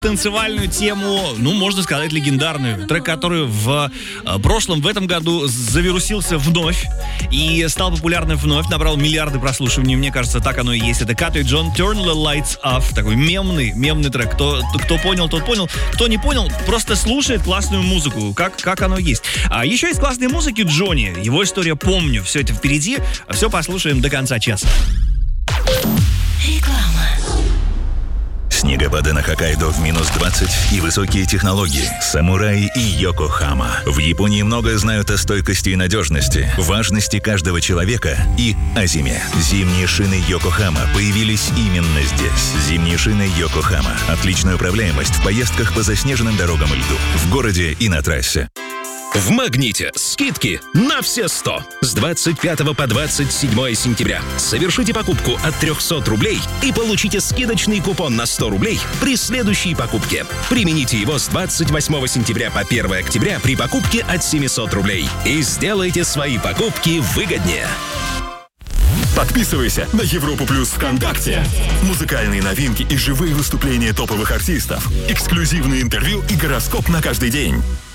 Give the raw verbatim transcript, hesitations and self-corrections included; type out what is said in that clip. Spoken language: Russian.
танцевальную тему, ну, можно сказать, легендарную. Трек, который в э, прошлом, в этом году завирусился вновь и стал популярным вновь, набрал миллиарды прослушиваний. Мне кажется, так оно и есть. Это Като и Джон «Turn the Lights Off». Такой мемный, мемный трек. Кто, кто понял, тот понял. Кто не понял, просто слушает классную музыку, как, как оно есть. А еще есть классные музыки Джонни. Его история помню. Все это впереди. Все послушаем до конца часа. Реклама. Снегопады на Хоккайдо в минус двадцать и высокие технологии. Самураи и Йокохама. В Японии много знают о стойкости и надежности, важности каждого человека и о зиме. Зимние шины Йокохама появились именно здесь. Зимние шины Йокохама. Отличная управляемость в поездках по заснеженным дорогам и льду. В городе и на трассе. В «Магните» скидки на все сто. С двадцать пятого по двадцать седьмое сентября. Совершите покупку от трехсот рублей и получите скидочный купон на сто рублей при следующей покупке. Примените его с двадцать восьмого сентября по первое октября при покупке от семисот рублей. И сделайте свои покупки выгоднее. Подписывайся на Европу Плюс ВКонтакте. Музыкальные новинки и живые выступления топовых артистов. Эксклюзивные интервью и гороскоп на каждый день.